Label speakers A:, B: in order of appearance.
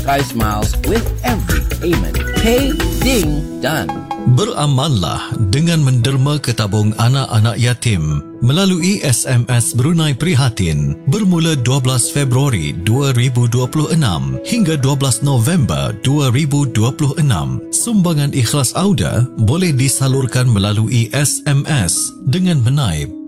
A: Sky Smiles with every payment. Pay, ding, done.
B: Beramanlah dengan menderma ke tabung anak-anak yatim melalui SMS Brunei Prihatin bermula 12 Februari 2026 hingga 12 November 2026. Sumbangan ikhlas Auda boleh disalurkan melalui SMS dengan menaip